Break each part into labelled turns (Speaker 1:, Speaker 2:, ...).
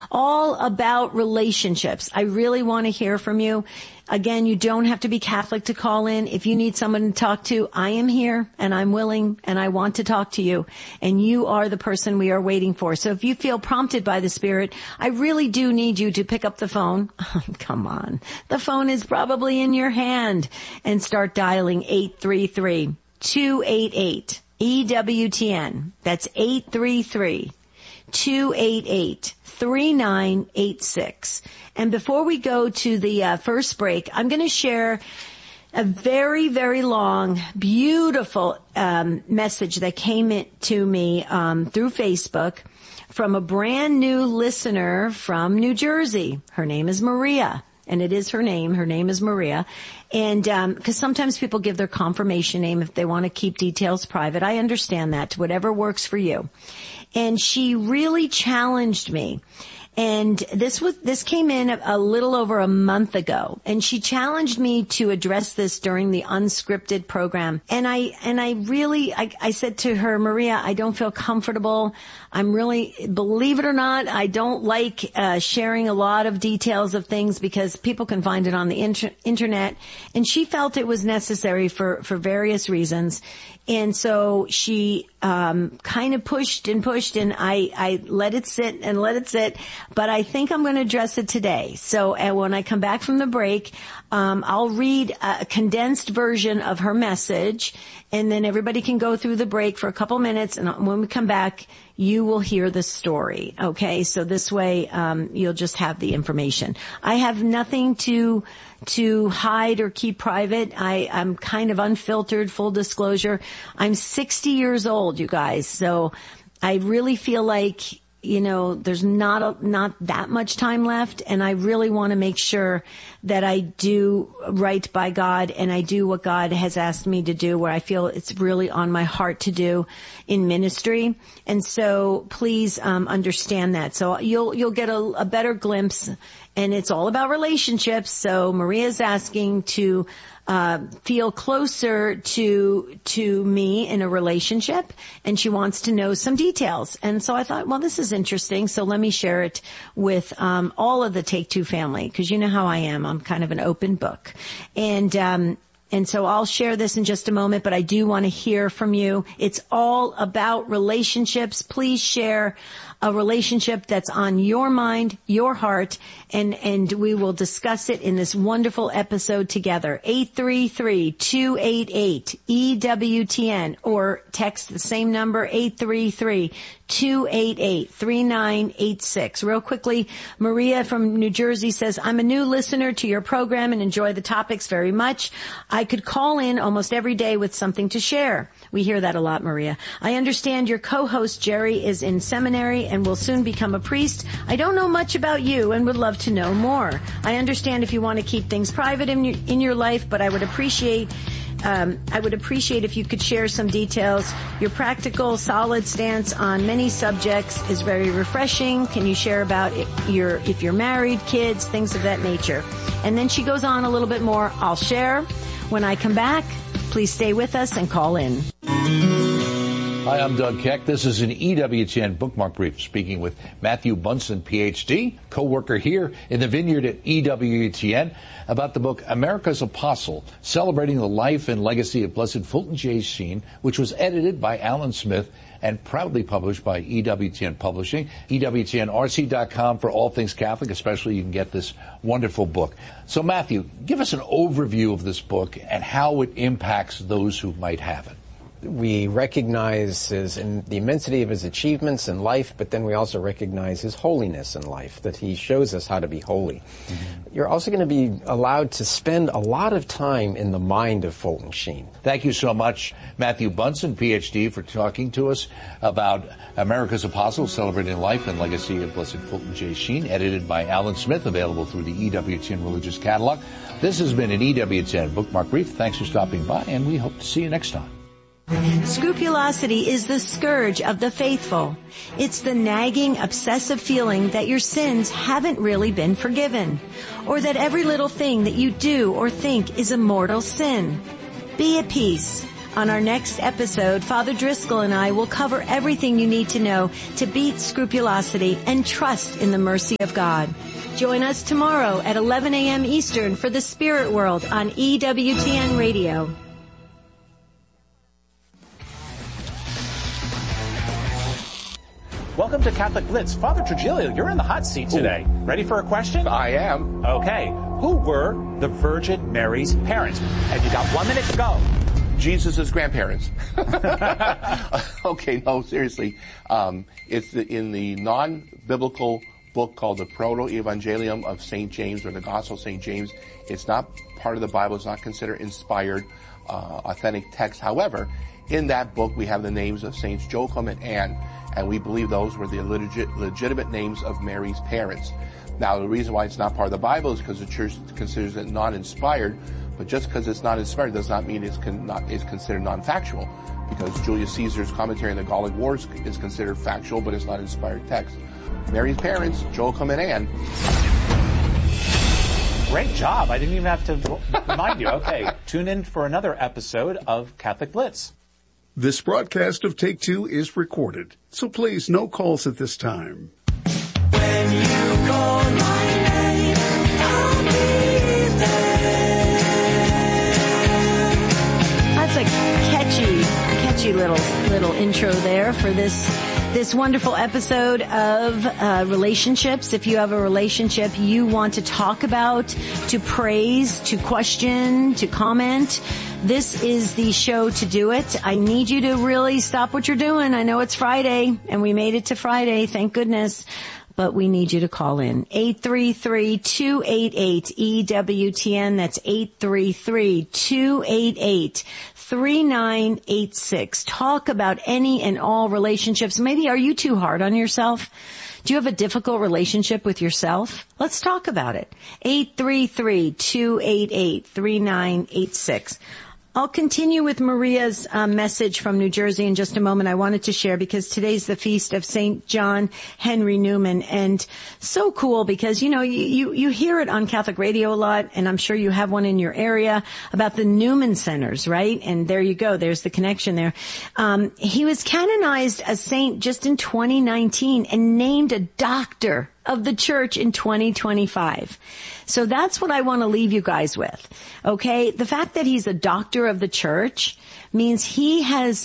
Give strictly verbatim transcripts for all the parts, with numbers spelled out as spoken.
Speaker 1: all about relationships. I really want to hear from you. Again, you don't have to be Catholic to call in. If you need someone to talk to, I am here and I'm willing and I want to talk to you. And you are the person we are waiting for. So if you feel prompted by the Spirit, I really do need you to pick up the phone. Come on. The phone is probably in your hand and start dialing eight three three, two eight eight, E W T N. That's eight three three, two eight eight, three nine eight six. And before we go to the uh, first break, I'm going to share a very, very long, beautiful um, message that came in to me um, through Facebook from a brand new listener from New Jersey. Her name is Maria. And it is her name. Her name is Maria. And um 'cause sometimes people give their confirmation name if they want to keep details private. I understand that. Whatever works for you. And she really challenged me. And this was, this came in a, a little over a month ago. And she challenged me to address this during the unscripted program. And I, and I really, I, I said to her, Maria, I don't feel comfortable. I'm really, believe it or not, I don't like uh, sharing a lot of details of things because people can find it on the inter- internet. And she felt it was necessary for, for various reasons. And so she um kind of pushed and pushed, and I, I let it sit and let it sit. But I think I'm going to address it today. So uh, when I come back from the break, um I'll read a condensed version of her message, and then everybody can go through the break for a couple minutes. And when we come back, you will hear the story. Okay, so this way um you'll just have the information. I have nothing to to hide or keep private. I, I'm kind of unfiltered, full disclosure. I'm sixty years old, you guys. So I really feel like, you know, there's not a, not that much time left, and I really want to make sure that I do right by God and I do what God has asked me to do, where I feel it's really on my heart to do in ministry. And so please um understand that. So you'll you'll get a, a better glimpse, and it's all about relationships. So Maria's asking to Uh, feel closer to, to me in a relationship, and she wants to know some details. And so I thought, well, this is interesting. So let me share it with, um, all of the Take Two family, because you know how I am. I'm kind of an open book. And, um, And so I'll share this in just a moment, but I do want to hear from you. It's all about relationships. Please share a relationship that's on your mind, your heart, and, and we will discuss it in this wonderful episode together. eight three three, two eight eight, E W T N, or text the same number, eight three three, two eight eight, three nine eight six. Real quickly, Maria from New Jersey says, I'm a new listener to your program and enjoy the topics very much. I could call in almost every day with something to share. We hear that a lot, Maria. I understand your co-host, Jerry, is in seminary and will soon become a priest. I don't know much about you and would love to know more. I understand if you want to keep things private in your, in your life, but I would appreciate Um, I would appreciate if you could share some details. Your practical, solid stance on many subjects is very refreshing. Can you share about it, your, if you're married, kids, things of that nature? And then she goes on a little bit more. I'll share when I come back. Please stay with us and call in.
Speaker 2: Hi, I'm Doug Keck. This is an E W T N Bookmark Brief, speaking with Matthew Bunson, P H D, co-worker here in the Vineyard at E W T N, about the book America's Apostle, Celebrating the Life and Legacy of Blessed Fulton J. Sheen, which was edited by Alan Smith and proudly published by E W T N Publishing. E W T N R C dot com for all things Catholic, especially you can get this wonderful book. So, Matthew, give us an overview of this book and how it impacts those who might have it.
Speaker 3: We recognize his, in the immensity of his achievements in life, but then we also recognize his holiness in life, that he shows us how to be holy. Mm-hmm. You're also going to be allowed to spend a lot of time in the mind of Fulton Sheen.
Speaker 2: Thank you so much, Matthew Bunson, P H D, for talking to us about America's Apostle, Celebrating the Life and Legacy of Blessed Fulton J. Sheen, edited by Alan Smith, available through the E W T N Religious Catalog. This has been an E W T N Bookmark Brief. Thanks for stopping by, and we hope to see you next time.
Speaker 1: Scrupulosity is the scourge of the faithful. It's the nagging, obsessive feeling that your sins haven't really been forgiven, or that every little thing that you do or think is a mortal sin. Be at peace. On our next episode, Father Driscoll and I will cover everything you need to know to beat scrupulosity and trust in the mercy of God. Join us tomorrow at eleven a.m. Eastern for the Spirit World on E W T N Radio.
Speaker 4: Welcome to Catholic Blitz. Father Trujillo, you're in the hot seat today. Ooh. Ready for a question?
Speaker 5: I am.
Speaker 4: Okay. Who were the Virgin Mary's parents? And you got one minute to go.
Speaker 5: Jesus' grandparents. Okay, no, seriously. Um, it's the, in the non-biblical book called the Proto-Evangelium of Saint James, or the Gospel of Saint James. It's not part of the Bible. It's not considered inspired, uh, authentic text. However, in that book, we have the names of Saints Joachim and Anne, and we believe those were the legit, legitimate names of Mary's parents. Now, the reason why it's not part of the Bible is because the Church considers it non-inspired, but just because it's not inspired does not mean it's, con- not, it's considered non-factual, because Julius Caesar's commentary on the Gallic Wars is considered factual, but it's not inspired text. Mary's parents, Joachim and Anne.
Speaker 4: Great job. I didn't even have to remind you. Okay, tune in for another episode of Catholic Blitz.
Speaker 6: This broadcast of Take Two is recorded, so please, no calls at this time.
Speaker 7: When you call my name, I'll be there.
Speaker 1: That's a catchy, catchy little little intro there for this this wonderful episode of uh, relationships. If you have a relationship you want to talk about, to praise, to question, to comment, this is the show to do it. I need you to really stop what you're doing. I know it's Friday, and we made it to Friday, thank goodness. But we need you to call in. eight three three, two eight eight, E W T N. That's eight three three, two eight eight, three nine eight six. Talk about any and all relationships. Maybe are you too hard on yourself? Do you have a difficult relationship with yourself? Let's talk about it. eight three three, two eight eight, three nine eight six. I'll continue with Maria's uh, message from New Jersey in just a moment. I wanted to share because today's the feast of Saint John Henry Newman, and so cool because, you know, you, you, you hear it on Catholic radio a lot, and I'm sure you have one in your area about the Newman Centers, right? And there you go. There's the connection there. Um, he was canonized a saint just in twenty nineteen and named a doctor of the church in twenty twenty-five. So that's what I want to leave you guys with. Okay? The fact that he's a doctor of the church means he has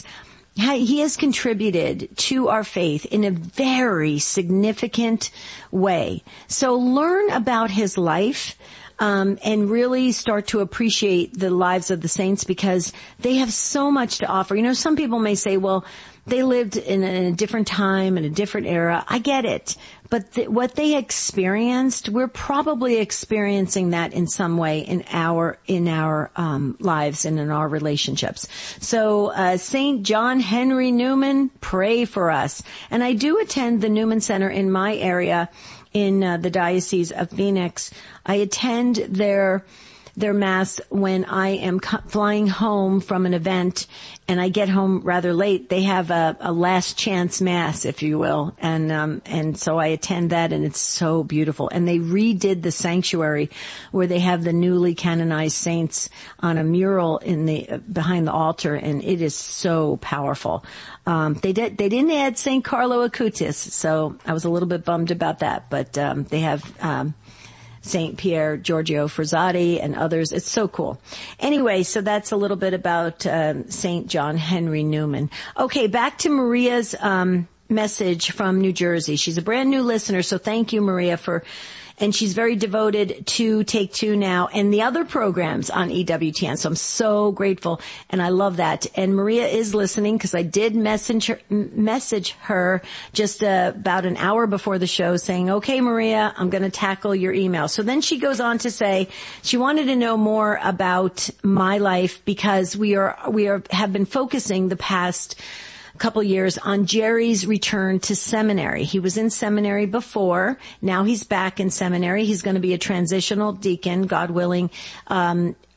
Speaker 1: he has contributed to our faith in a very significant way. So learn about his life. Um, and really start to appreciate the lives of the saints because they have so much to offer. You know, some people may say, well, they lived in a, in a different time, in a different era. I get it. But th- what they experienced, we're probably experiencing that in some way in our, in our, um, lives and in our relationships. So, uh, Saint John Henry Newman, pray for us. And I do attend the Newman Center in my area in uh, the Diocese of Phoenix. I attend their their mass when I am co- flying home from an event, and I get home rather late. They have a, a last chance mass, if you will, and um, and so I attend that, and it's so beautiful. And they redid the sanctuary where they have the newly canonized saints on a mural in the uh, behind the altar, and it is so powerful. Um, they did they didn't add Saint Carlo Acutis, so I was a little bit bummed about that, but um, they have. Um, Saint Pier Giorgio Frassati and others. It's so cool. Anyway, so that's a little bit about um, Saint John Henry Newman. Okay, back to Maria's um, message from New Jersey. She's a brand new listener, so thank you, Maria, for... And she's very devoted to Take Two now and the other programs on E W T N. So I'm so grateful, and I love that. And Maria is listening because I did message her, message her just uh, about an hour before the show saying, okay, Maria, I'm going to tackle your email. So then she goes on to say she wanted to know more about my life because we are we are have been focusing the past couple years on Jerry's return to seminary. He was in seminary before. Now he's back in seminary. He's going to be a transitional deacon, God willing, um,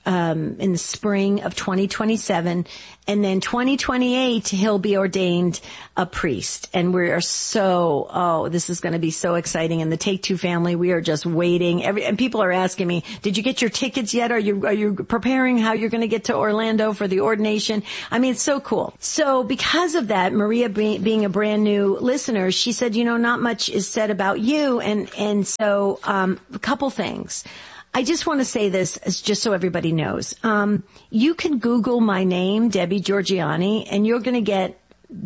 Speaker 1: um, in the spring of twenty twenty-seven. And then twenty twenty-eight, he'll be ordained a priest. And we are so, oh, this is going to be so exciting. And the Take Two family, we are just waiting. Every, and people are asking me, did you get your tickets yet? Are you, are you preparing how you're going to get to Orlando for the ordination? I mean, it's so cool. So because of that, Maria being, being a brand new listener, she said, you know, not much is said about you. And, and so, um, a couple things. I just want to say this as just so everybody knows. Um, you can Google my name, Debbie Georgianni, and you're going to get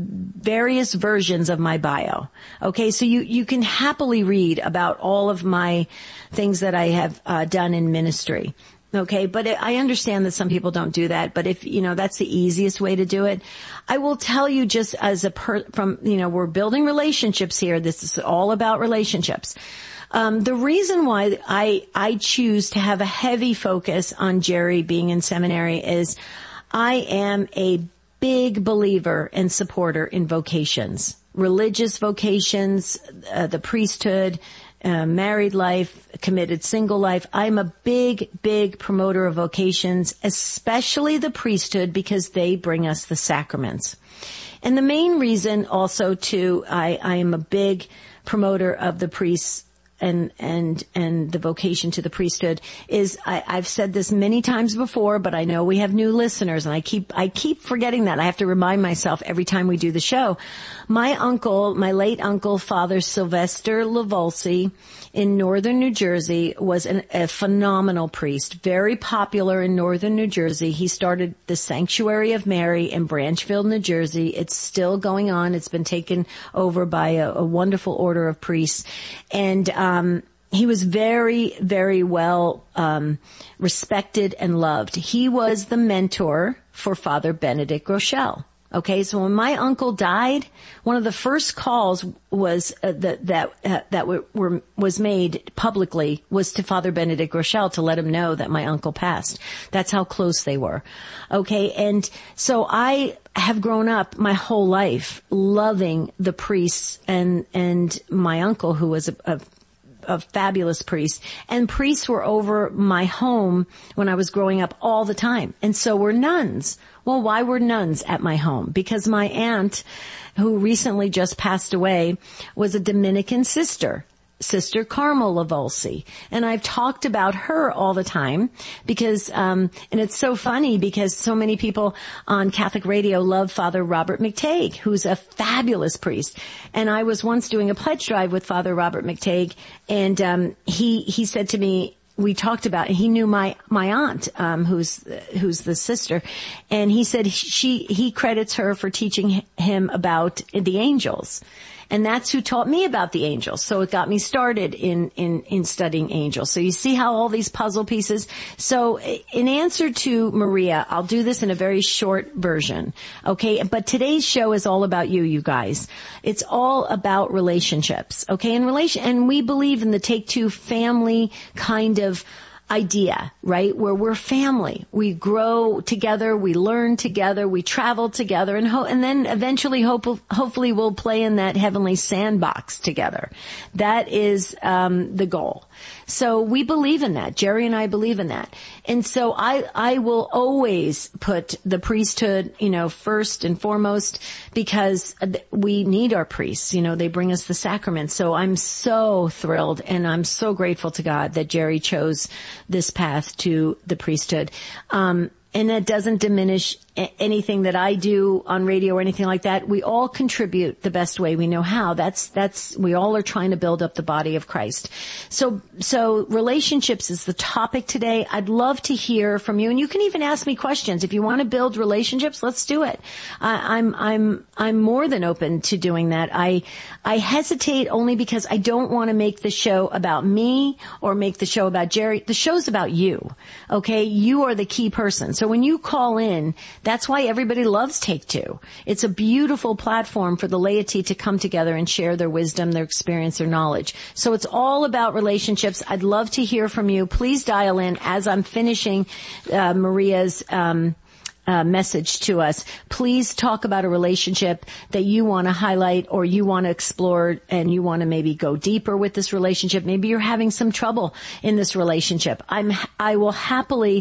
Speaker 1: various versions of my bio. Okay, so you, you can happily read about all of my things that I have uh, done in ministry. Okay, but I understand that some people don't do that, but if, you know, that's the easiest way to do it. I will tell you just as a per, from, you know, we're building relationships here. This is all about relationships. Um, the reason why I, I choose to have a heavy focus on Jerry being in seminary is I am a big believer and supporter in vocations, religious vocations, uh, the priesthood, uh, married life, committed single life. I'm a big, big promoter of vocations, especially the priesthood, because they bring us the sacraments. And the main reason also too, I, I am a big promoter of the priests and, and, and the vocation to the priesthood is, I, I've said this many times before, but I know we have new listeners and I keep, I keep forgetting that. I have to remind myself every time we do the show. My uncle, my late uncle, Father Sylvester Lavolsi in northern New Jersey was an, a phenomenal priest, very popular in northern New Jersey. He started the Sanctuary of Mary in Branchville, New Jersey. It's still going on. It's been taken over by a, a wonderful order of priests. And, um, he was very, very well, um, respected and loved. He was the mentor for Father Benedict Groeschel. Okay, so when my uncle died, one of the first calls was uh, that that uh, that were, were was made publicly was to Father Benedict Groeschel to let him know that my uncle passed. That's how close they were. Okay, and so I have grown up my whole life loving the priests and and my uncle, who was a, a a fabulous priest, and priests were over my home when I was growing up all the time. And so were nuns. Well, why were nuns at my home? Because my aunt, who recently just passed away, was a Dominican sister. Sister Carmel Lavolsi. And I've talked about her all the time because, um, and it's so funny because so many people on Catholic radio love Father Robert McTague, who's a fabulous priest. And I was once doing a pledge drive with Father Robert McTague, and, um, he, he said to me, we talked about, he knew my, my aunt, um, who's, who's the sister, and he said she, he credits her for teaching him about the angels. And that's who taught me about the angels. So it got me started in, in, in studying angels. So you see how all these puzzle pieces. So in answer to Maria, I'll do this in a very short version. Okay. But today's show is all about you, you guys. It's all about relationships. Okay. And relation, and we believe in the Take Two family kind of idea, right? Where we're family. We grow together, we learn together, we travel together, and ho- and then eventually hope- hopefully we'll play in that heavenly sandbox together. That is um the goal. So we believe in that. Jerry and I believe in that. And so I I will always put the priesthood, you know, first and foremost, because we need our priests. You know, they bring us the sacraments. So I'm so thrilled and I'm so grateful to God that Jerry chose this path to the priesthood. Um, and that doesn't diminish anything that I do on radio or anything like that. We all contribute the best way we know how. That's, that's, we all are trying to build up the body of Christ. So, so relationships is the topic today. I'd love to hear from you, and you can even ask me questions. If you want to build relationships, let's do it. I, I'm, I'm, I'm more than open to doing that. I, I hesitate only because I don't want to make the show about me or make the show about Jerry. The show's about you. Okay. You are the key person. So when you call in, that's why everybody loves Take Two. It's a beautiful platform for the laity to come together and share their wisdom, their experience, their knowledge. So it's all about relationships. I'd love to hear from you. Please dial in as I'm finishing uh, Maria's um Uh, message to us. Please talk about a relationship that you want to highlight or you want to explore, and you want to maybe go deeper with this relationship. Maybe you're having some trouble in this relationship. I'm, I will happily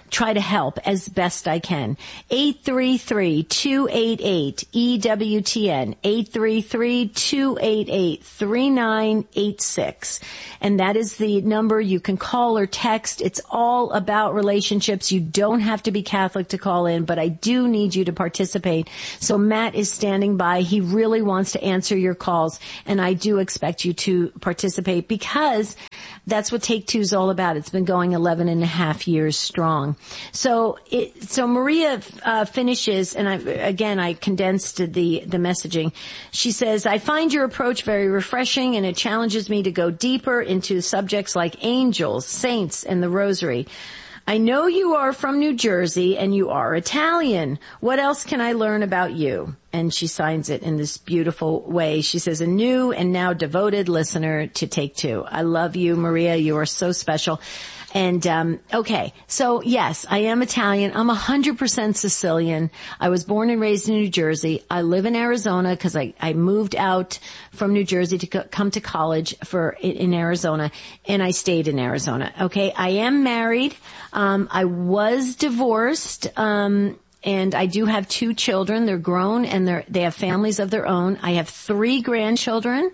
Speaker 1: try to help as best I can. eight three three, two eight eight, E W T N, eight three three, two eight eight, three nine eight six. And that is the number you can call or text. It's all about relationships. You don't have to be Catholic to call in, but I do need you to participate. So Matt is standing by. He really wants to answer your calls, and I do expect you to participate because that's what Take Two is all about. It's been going eleven and a half years strong. So, it, so Maria uh, finishes, and I, again, I condensed the the messaging. She says, "I find your approach very refreshing, and it challenges me to go deeper into subjects like angels, saints, and the Rosary. I know you are from New Jersey and you are Italian. What else can I learn about you?" And she signs it in this beautiful way. She says, "A new and now devoted listener to Take Two." I love you, Maria. You are so special. And, um, okay. So yes, I am Italian. I'm a hundred percent Sicilian. I was born and raised in New Jersey. I live in Arizona because I, I moved out from New Jersey to co- come to college for, in, in Arizona, and I stayed in Arizona. Okay. I am married. Um, I was divorced. Um, And I do have two children. They're grown and they're, they have families of their own. I have three grandchildren.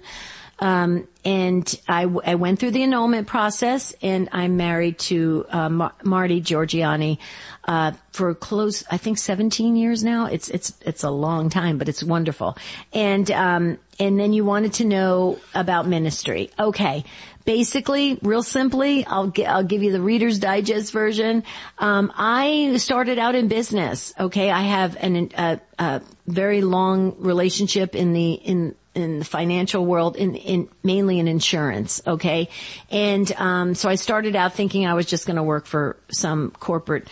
Speaker 1: Um, and I, w- I went through the annulment process, and I'm married to, uh, Mar- Marty Giorgiani, uh, for close, I think seventeen years now. It's, it's, it's a long time, but it's wonderful. And, um, and then you wanted to know about ministry. Okay. Basically, real simply, I'll, g- I'll give you the Reader's Digest version. Um, I started out in business. Okay. I have an, a, a very long relationship in the, in, in the financial world, in, in mainly in insurance, okay? And um so I started out thinking I was just going to work for some corporate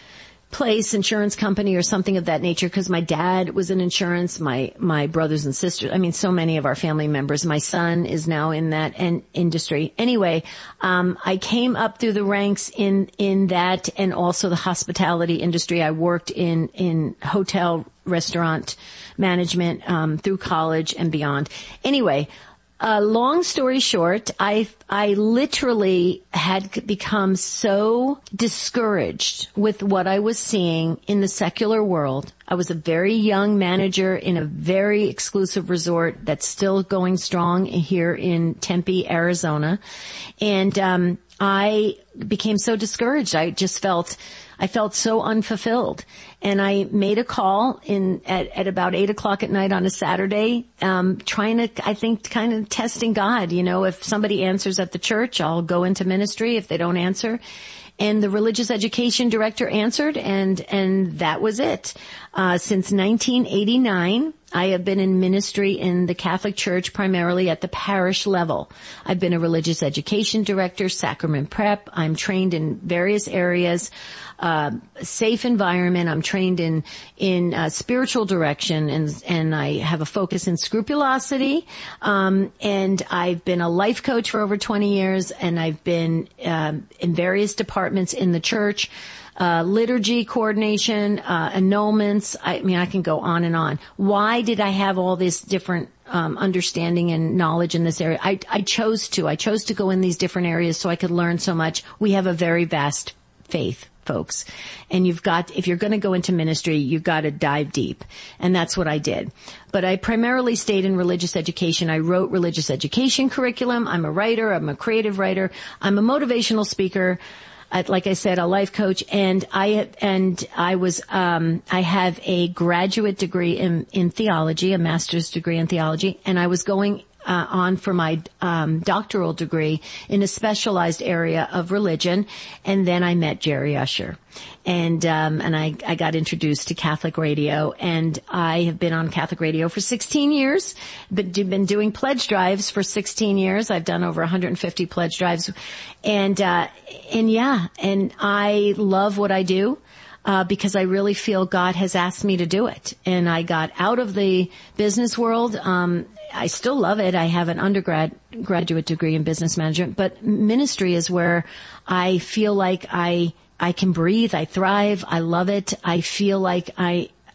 Speaker 1: place, insurance company or something of that nature, because my dad was in insurance, my my brothers and sisters, I mean so many of our family members. My son is now in that en- industry. Anyway, um I came up through the ranks in in that, and also the hospitality industry. I worked in in hotel restaurant management um through college and beyond. Anyway, uh long story short, I I literally had become so discouraged with what I was seeing in the secular world. I was a very young manager in a very exclusive resort that's still going strong here in Tempe, Arizona. And um I became so discouraged. I just felt I felt so unfulfilled. And I made a call in at, at about eight o'clock at night on a Saturday, um, trying to, I think, kind of testing God. You know, if somebody answers at the church, I'll go into ministry. If they don't answer. And the religious education director answered, and, and that was it. Uh, since nineteen eighty-nine, I have been in ministry in the Catholic Church, primarily at the parish level. I've been a religious education director, sacrament prep. I'm trained in various areas, uh, safe environment. I'm trained in, in, uh, spiritual direction, and, and I have a focus in scrupulosity. Um, and I've been a life coach for over twenty years, and I've been, um, in various departments in the church. Uh, liturgy coordination, uh, annulments. I mean, I can go on and on. Why did I have all this different, um, understanding and knowledge in this area? I, I chose to. I chose to go in these different areas so I could learn so much. We have a very vast faith, folks. And you've got, if you're going to go into ministry, you've got to dive deep. And that's what I did. But I primarily stayed in religious education. I wrote religious education curriculum. I'm a writer. I'm a creative writer. I'm a motivational speaker. Uh, like I said, a life coach, and I and I was um I have a graduate degree in in theology, a master's degree in theology, and I was going uh, on for my um doctoral degree in a specialized area of religion, and then I met Jerry Usher, and um and I I got introduced to Catholic radio, and I have been on Catholic radio for sixteen years, but been doing pledge drives for sixteen years. I've done over one hundred fifty pledge drives, and uh and yeah, and I love what I do. Uh, because I really feel God has asked me to do it. And I got out of the business world. Um, I still love it. I have an undergrad graduate degree in business management, but ministry is where I feel like I, I can breathe. I thrive. I love it. I feel like I,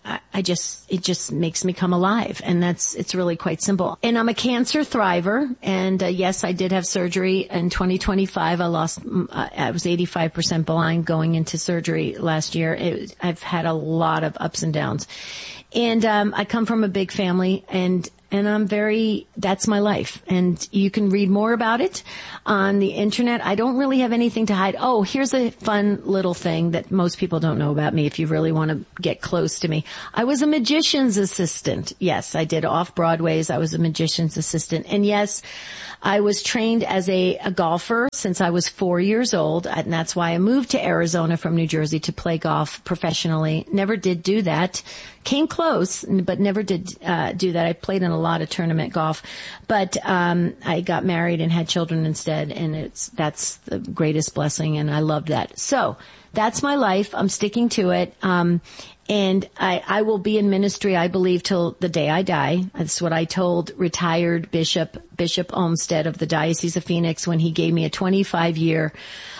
Speaker 1: I, I just, it just makes me come alive. And that's, it's really quite simple. And I'm a cancer thriver. And uh, yes, I did have surgery in twenty twenty-five. I lost, uh, I was eighty-five percent blind going into surgery last year. It, I've had a lot of ups and downs. And, um, I come from a big family, and And I'm very, that's my life. And you can read more about it on the internet. I don't really have anything to hide. Oh, here's a fun little thing that most people don't know about me if you really want to get close to me. I was a magician's assistant. Yes, I did off-Broadways. I was a magician's assistant. And yes, I was trained as a, a golfer since I was four years old. And that's why I moved to Arizona from New Jersey to play golf professionally. Never did do that. Came close, but never did uh, do that. I played in a lot of tournament golf, but um I got married and had children instead, and it's that's the greatest blessing, and I love that. So that's my life. I'm sticking to it. Um and I, I will be in ministry, I believe, till the day I die. That's what I told retired Bishop, Bishop Olmsted of the Diocese of Phoenix when he gave me a twenty-five year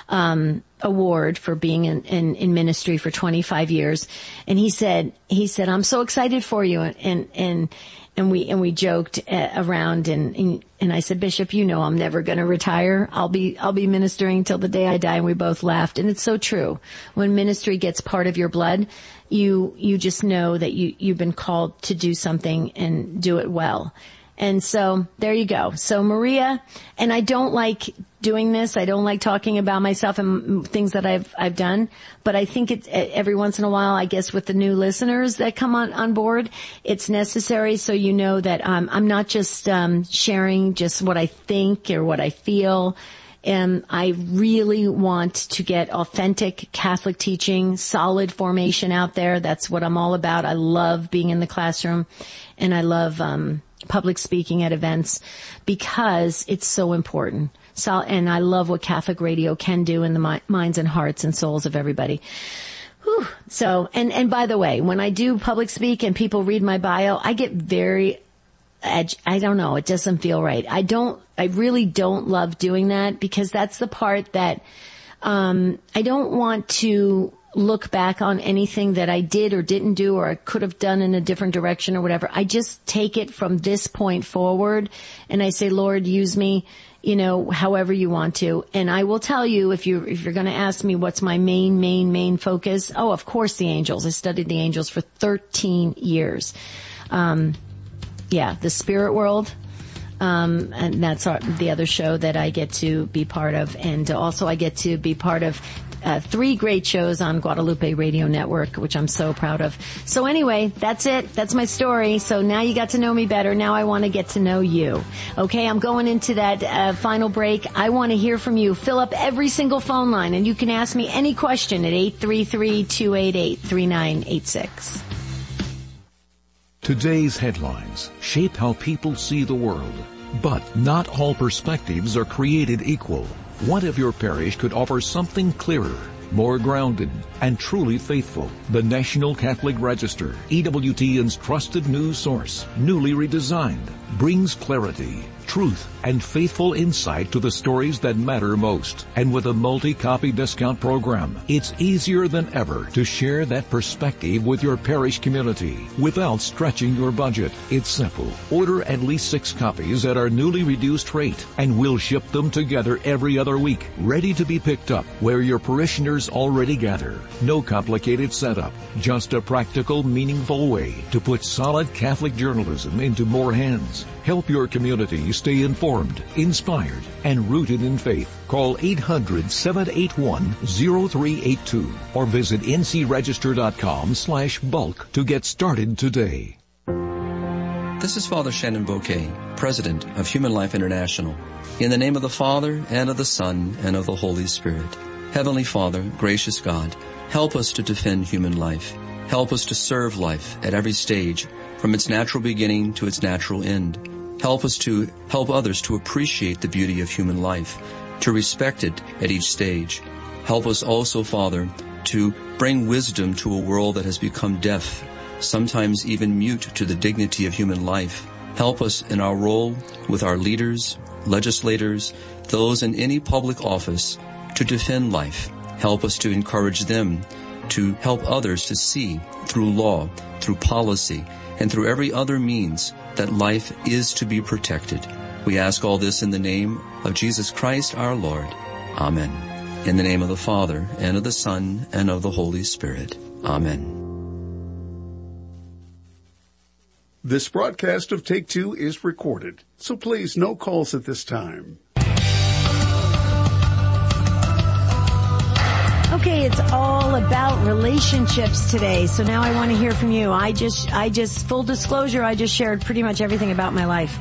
Speaker 1: um award for being in, in, in ministry for twenty-five years. And he said, he said, I'm so excited for you. And, and, and, and we, and we joked uh, around and, and, and I said, Bishop, you know, I'm never going to retire. I'll be, I'll be ministering till the day I die. And we both laughed. And it's so true. When ministry gets part of your blood, you, you just know that you, you've been called to do something and do it well. And so there you go. So Maria, and I don't like doing this. I don't like talking about myself and things that I've, I've done, but I think it's every once in a while, I guess with the new listeners that come on, on board, it's necessary. So you know that, um, I'm not just, um, sharing just what I think or what I feel. And I really want to get authentic Catholic teaching, solid formation out there. That's what I'm all about. I love being in the classroom, and I love, um, public speaking at events because it's so important. So, and I love what Catholic radio can do in the mi- minds and hearts and souls of everybody. Whew. So, and, and by the way, when I do public speak and people read my bio, I get very, I don't know, it doesn't feel right. I don't, I really don't love doing that because that's the part that, um, I don't want to look back on anything that I did or didn't do or I could have done in a different direction or whatever. I just take it from this point forward and I say, Lord, use me, you know, however you want to. And I will tell you, if you, if you're going to ask me what's my main, main, main focus, oh, of course the angels. I studied the angels for thirteen years. Um, yeah, the spirit world. Um, and that's our, the other show that I get to be part of. And also I get to be part of Uh, three great shows on Guadalupe Radio Network, which I'm so proud of. So anyway, that's it. That's my story. So now you got to know me better. Now I want to get to know you. Okay, I'm going into that uh, final break. I want to hear from you. Fill up every single phone line, and you can ask me any question at eight three three, two eight eight, three nine eight six.
Speaker 8: Today's headlines shape how people see the world. But not all perspectives are created equal. What if your parish could offer something clearer, more grounded, and truly faithful? The National Catholic Register, E W T N's trusted news source, newly redesigned, brings clarity, truth, and faithful insight to the stories that matter most. And with a multi-copy discount program, it's easier than ever to share that perspective with your parish community without stretching your budget. It's simple. Order at least six copies at our newly reduced rate, and we'll ship them together every other week, ready to be picked up where your parishioners already gather. No complicated setup, just a practical, meaningful way to put solid Catholic journalism into more hands. Help your community stay informed, inspired, and rooted in faith. Call eight hundred, seven eight one, zero three eight two or visit ncregister.com slash bulk to get started today.
Speaker 9: This is Father Shannon Bouquet, President of Human Life International. In the name of the Father, and of the Son, and of the Holy Spirit. Heavenly Father, gracious God, help us to defend human life. Help us to serve life at every stage, from its natural beginning to its natural end. Help us to help others to appreciate the beauty of human life, to respect it at each stage. Help us also, Father, to bring wisdom to a world that has become deaf, sometimes even mute to the dignity of human life. Help us in our role with our leaders, legislators, those in any public office, to defend life. Help us to encourage them to help others to see through law through policy, and through every other means that life is to be protected. We ask all this in the name of Jesus Christ our Lord. Amen. In the name of the Father, and of the Son, and of the Holy Spirit. Amen.
Speaker 6: This broadcast of Take Two is recorded, so please no calls at this time.
Speaker 1: Okay, it's all about relationships today. So now I want to hear from you. I just, I just, full disclosure, I just shared pretty much everything about my life.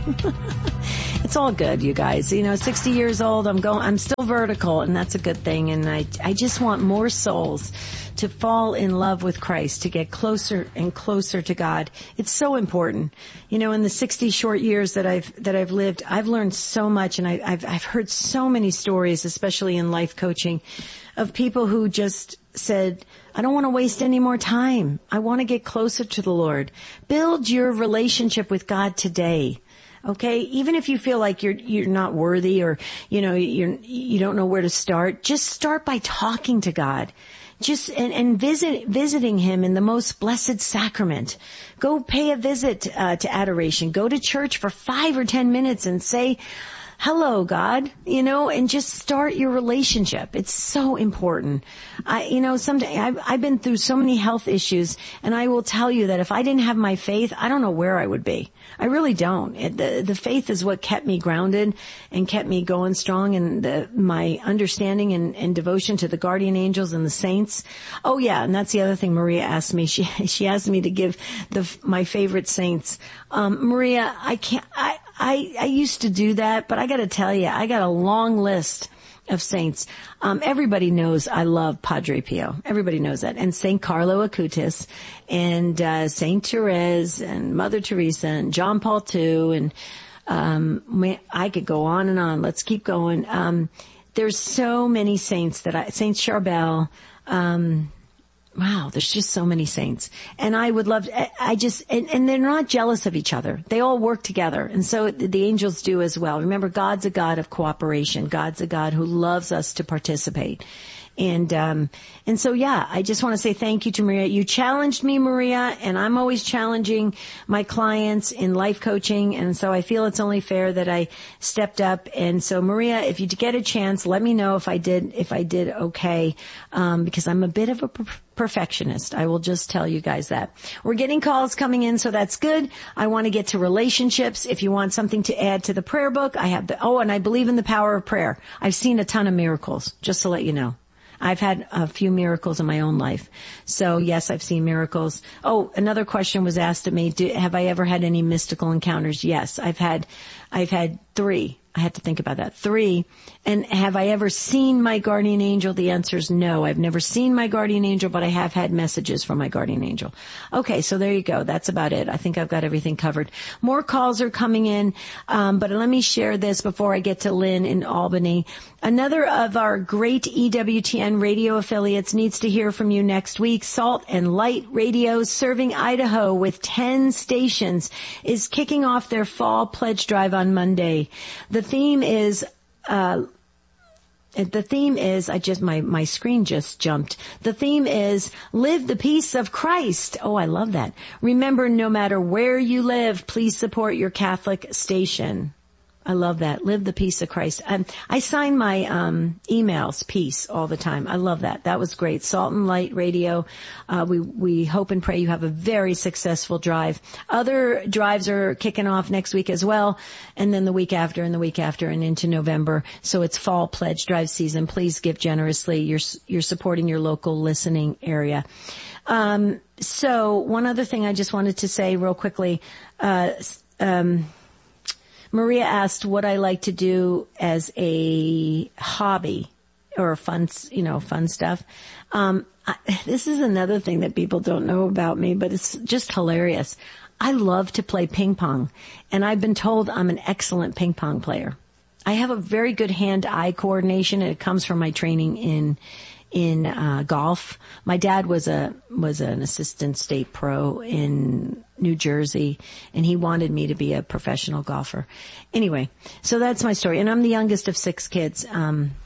Speaker 1: It's all good, you guys. You know, sixty years old, I'm going, I'm still vertical, and that's a good thing. And I, I just want more souls to fall in love with Christ, to get closer and closer to God. It's so important. You know, in the sixty short years that I've, that I've lived, I've learned so much, and I, I've, I've heard so many stories, especially in life coaching, of people who just said, I don't want to waste any more time. I want to get closer to the Lord. Build your relationship with God today. Okay? Even if you feel like you're, you're not worthy, or, you know, you're, you don't know where to start, just start by talking to God. Just, and, and visit, visiting Him in the most blessed sacrament. Go pay a visit, uh, to adoration. Go to church for five or ten minutes and say, hello, God, you know, and just start your relationship. It's so important. I, you know, someday I've, I've been through so many health issues, and I will tell you that if I didn't have my faith, I don't know where I would be. I really don't. It, the, the faith is what kept me grounded and kept me going strong, and the, my understanding and, and devotion to the guardian angels and the saints. Oh yeah, and that's the other thing Maria asked me. She, she asked me to give the, my favorite saints. Um, Maria, I can't, I, I, I used to do that, but I gotta tell you, I got a long list of saints. Um, everybody knows I love Padre Pio. Everybody knows that. And Saint Carlo Acutis, and, uh, Saint Therese, and Mother Teresa, and John Paul the Second, and, um, I could go on and on. Let's keep going. Um, there's so many saints that I, Saint Charbel, um, wow, there's just so many saints. And I would love to, I just, and, and they're not jealous of each other. They all work together. And so the, the angels do as well. Remember, God's a God of cooperation. God's a God who loves us to participate. And, um, and so yeah, I just want to say thank you to Maria. You challenged me, Maria, and I'm always challenging my clients in life coaching. And so I feel it's only fair that I stepped up. And so Maria, if you get a chance, let me know if I did, if I did okay. Um, because I'm a bit of a per- perfectionist. I will just tell you guys that. We're getting calls coming in, so that's good. I want to get to relationships. If you want something to add to the prayer book, I have the, oh, and I believe in the power of prayer. I've seen a ton of miracles, just to let you know. I've had a few miracles in my own life. So yes, I've seen miracles. Oh, another question was asked of me. Do, have I ever had any mystical encounters? Yes, I've had, I've had three. I had to think about that. Three. And have I ever seen my guardian angel? The answer is no. I've never seen my guardian angel, but I have had messages from my guardian angel. Okay, so there you go. That's about it. I think I've got everything covered. More calls are coming in, um, but let me share this before I get to Lynn in Albany. Another of our great E W T N radio affiliates needs to hear from you next week. Salt and Light Radio, serving Idaho with ten stations, is kicking off their fall pledge drive on Monday. The theme is, uh, the theme is, I just, my, my screen just jumped. The theme is, live the peace of Christ. Oh, I love that. Remember, no matter where you live, please support your Catholic station. I love that. Live the peace of Christ. Um, I sign my um emails peace all the time. I love that. That was great. Salt and Light Radio. Uh, we we hope and pray you have a very successful drive. Other drives are kicking off next week as well, and then the week after, and the week after, and into November. So it's fall pledge drive season. Please give generously. You're you're supporting your local listening area. Um, so one other thing I just wanted to say real quickly. Uh, um. Maria asked what I like to do as a hobby or fun, you know, fun stuff. Um, I, this is another thing that people don't know about me, but it's just hilarious. I love to play ping pong, and I've been told I'm an excellent ping pong player. I have a very good hand-eye coordination, and it comes from my training in in uh golf. My dad was a was an assistant state pro in New Jersey, and he wanted me to be a professional golfer. Anyway, so that's my story. And I'm the youngest of six kids. Um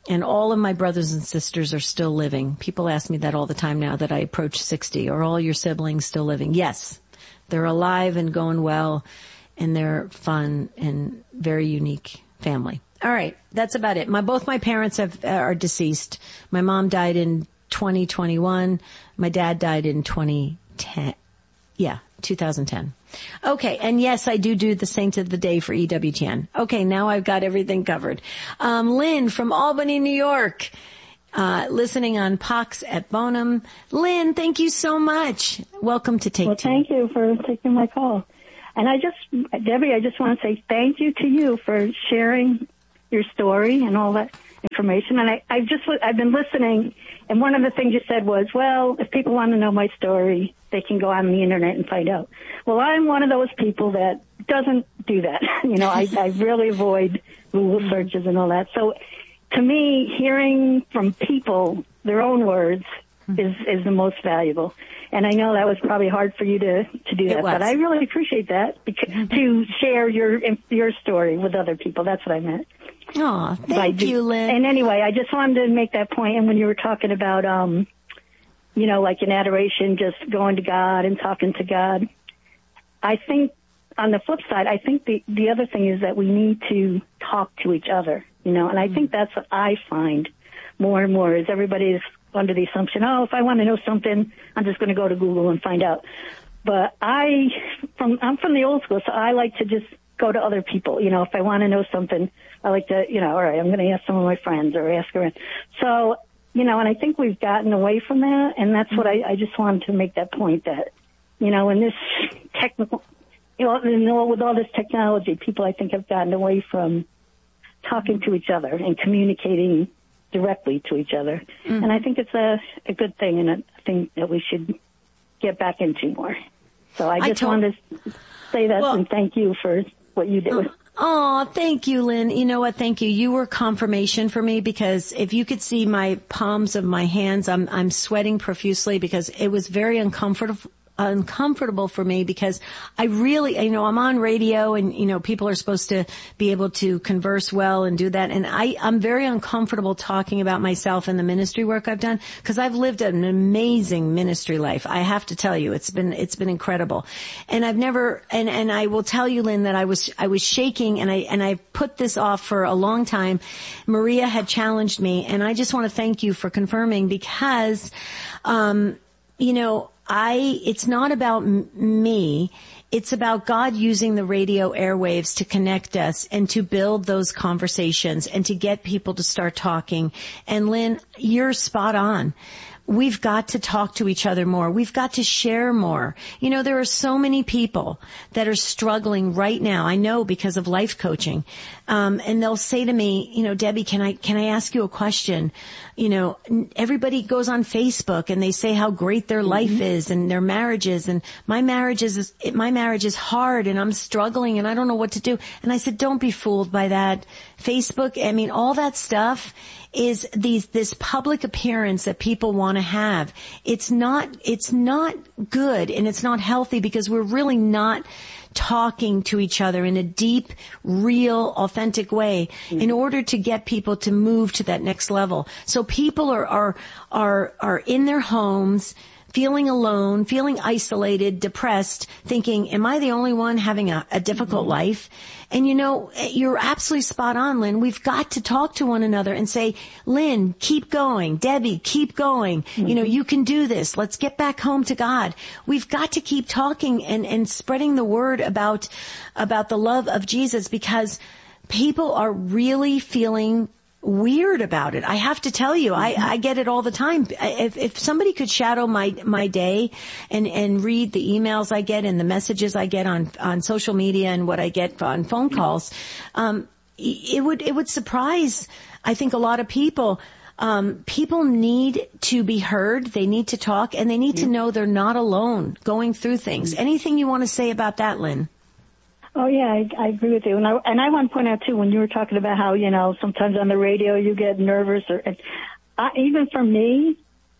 Speaker 1: and all of my brothers and sisters are still living. People ask me that all the time now that I approach sixty. Are all your siblings still living? Yes. They're alive and going well, and they're fun and very unique family. All right. That's about it. My, both my parents have, are deceased. My mom died in twenty twenty-one. My dad died in twenty ten. Yeah, two thousand ten. Okay, and yes, I do do the Saint of the Day for E W T N. Okay, now I've got everything covered. Um, Lynn from Albany, New York, uh, listening on Pax et Bonum. Lynn, thank you so much. Welcome to Take
Speaker 10: well,
Speaker 1: Two.
Speaker 10: Well, thank you for taking my call. And I just, Debbie, I just want to say thank you to you for sharing your story and all that information. And I, I've just, I've been listening, and one of the things you said was, well, if people want to know my story, they can go on the internet and find out. Well, I'm one of those people that doesn't do that. You know, I, I really avoid Google searches and all that. So to me, hearing from people their own words is, is the most valuable. And I know that was probably hard for you to, to do that, but I really appreciate that because, to share your, your story with other people. That's what I meant.
Speaker 1: Oh, thank you, Lynn.
Speaker 10: And anyway, I just wanted to make that point. And when you were talking about, um, you know, like in adoration, just going to God and talking to God, I think on the flip side, I think the, the other thing is that we need to talk to each other, you know, and I think that's what I find more and more is everybody's under the assumption, oh, if I want to know something, I'm just going to go to Google and find out. But I, from, I'm from the old school, so I like to just go to other people. You know, if I want to know something, I like to, you know, all right, I'm going to ask some of my friends or ask around. So, you know, and I think we've gotten away from that, and that's what I, I just wanted to make that point that, you know, in this technical, you know, you know, with all this technology, people I think have gotten away from talking to each other and communicating directly to each other. Mm-hmm. And I think it's a, a good thing and a thing that we should get back into more. So I just I wanted to say that well, and thank you for what you did. Uh,
Speaker 1: oh, thank you, Lynn. You know what? Thank you. You were confirmation for me because if you could see my palms of my hands, I'm, I'm sweating profusely because it was very uncomfortable. uncomfortable for me because I really, you know, I'm on radio and, you know, people are supposed to be able to converse well and do that. And I, I'm very uncomfortable talking about myself and the ministry work I've done because I've lived an amazing ministry life. I have to tell you, it's been, it's been incredible. And I've never, and, and I will tell you, Lynn, that I was, I was shaking and I, and I put this off for a long time. Maria had challenged me and I just want to thank you for confirming because, um, you know, I, it's not about m- me. It's about God using the radio airwaves to connect us and to build those conversations and to get people to start talking. And Lynn, you're spot on. We've got to talk to each other more. We've got to share more. You know, there are so many people that are struggling right now. I know because of life coaching. Um, and they'll say to me, you know, Debbie, can I, can I ask you a question? You know, everybody goes on Facebook and they say how great their mm-hmm. life is and their marriages. And my marriage is, my marriage is hard and I'm struggling and I don't know what to do. And I said, don't be fooled by that. Facebook, I mean, all that stuff is these, this public appearance that people want to have. It's not, it's not good and it's not healthy because we're really not talking to each other in a deep, real, authentic way mm-hmm. in order to get people to move to that next level. So people are, are, are, are in their homes, feeling alone, feeling isolated, depressed, thinking, am I the only one having a, a difficult mm-hmm. life? And you know, you're absolutely spot on, Lynn. We've got to talk to one another and say, Lynn, keep going. Debbie, keep going. Mm-hmm. You know, you can do this. Let's get back home to God. We've got to keep talking and, and spreading the word about, about the love of Jesus because people are really feeling weird about it. I have to tell you, I, I get it all the time. If, if somebody could shadow my, my day and, and read the emails I get and the messages I get on, on social media and what I get on phone calls, um, it would, it would surprise, I think, a lot of people. Um, people need to be heard. They need to talk and they need to know they're not alone going through things. Anything you want to say about that, Lynn?
Speaker 10: Oh, yeah, I, I agree with you. And I, and I want to point out, too, when you were talking about how, you know, sometimes on the radio you get nervous. or I, Even for me,